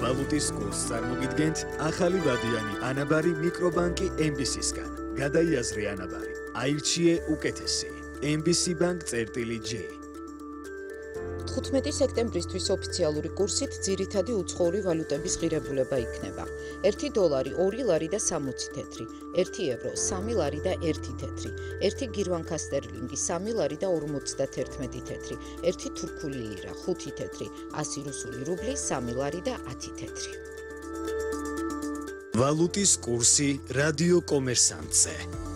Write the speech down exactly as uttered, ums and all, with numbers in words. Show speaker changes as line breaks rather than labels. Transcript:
ვალუტის კურსს წარმოგიდგენთ ახალი ვადიანი ანაბარი მიკრობანკი ემ ბი სისგან. გადაიაზრე ანაბარი. აირჩიე უკეთესი. ემ ბი სი ბანკ წერტილი ჯი.
თხუთმეტი სექტემბრისთვის ოფიციალური კურსით ძირითადი უცხოური ვალუტების ღირებულება იქნება. ერთი დოლარი, ორი ლარი და სამოცი თეთრი, ერთი ევრო, სამი ლარი და ერთი თეთრი, ერთი გირვანქა სტერლინგი, სამი ლარი და ორმოცდათერთმეტი თეთრი, ერთი თურქული ლირა, ხუთი თეთრი, ასი რუსული რუბლი, სამი ლარი და ათი თეთრი.
ვალუტის კურსი რადიო კომერსანტზე.